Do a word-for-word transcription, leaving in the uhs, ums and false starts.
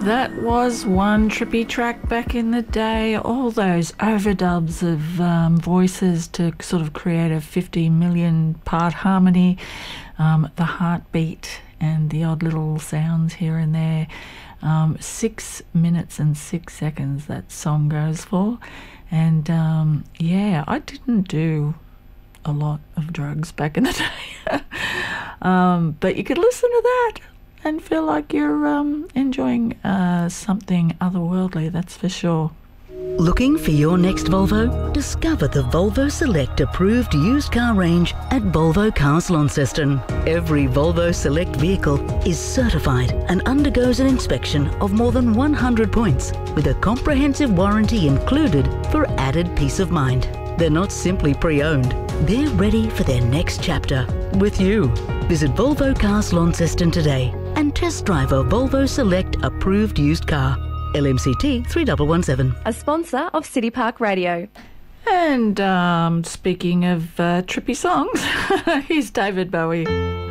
That was one trippy track back in the day. All those overdubs of um, voices to sort of create a fifty million part harmony, um, the heartbeat and the odd little sounds here and there. Um, six minutes and six seconds that song goes for. And um, yeah, I didn't do a lot of drugs back in the day. um, but you could listen to that and feel like you're um, enjoying uh, something otherworldly, that's for sure. Looking for your next Volvo? Discover the Volvo Select approved used car range at Volvo Cars Launceston. Every Volvo Select vehicle is certified and undergoes an inspection of more than one hundred points, with a comprehensive warranty included for added peace of mind. They're not simply pre-owned, they're ready for their next chapter with you. Visit Volvo Cars Launceston today and test drive a Volvo Select approved used car. L M C T three one one seven. A sponsor of City Park Radio. And um, speaking of uh, trippy songs, here's David Bowie.